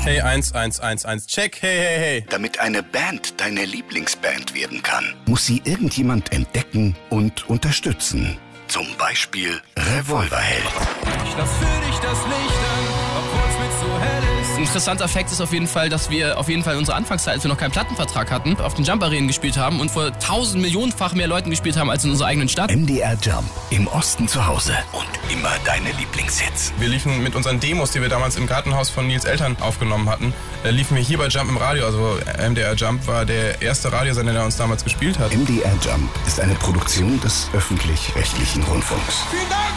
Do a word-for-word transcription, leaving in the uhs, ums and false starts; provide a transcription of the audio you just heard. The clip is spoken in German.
Hey, eins eins eins eins, check, hey, hey, hey. Damit eine Band deine Lieblingsband werden kann, muss sie irgendjemand entdecken und unterstützen. Zum Beispiel Revolverheld. Ich lass für dich das Licht an, obwohl's mit so hell ist. Ein interessanter Fakt ist auf jeden Fall, dass wir auf jeden Fall in unserer Anfangszeit, als wir noch keinen Plattenvertrag hatten, auf den Jump-Arenen gespielt haben und vor tausend Millionenfach mehr Leuten gespielt haben als in unserer eigenen Stadt. M D R Jump, im Osten zu Hause und immer deine Lieblingshits. Wir liefen mit unseren Demos, die wir damals im Gartenhaus von Nils Eltern aufgenommen hatten, äh, liefen wir hier bei Jump im Radio. Also M D R Jump war der erste Radiosender, der uns damals gespielt hat. M D R Jump ist eine Produktion des öffentlich-rechtlichen Rundfunks. Vielen Dank!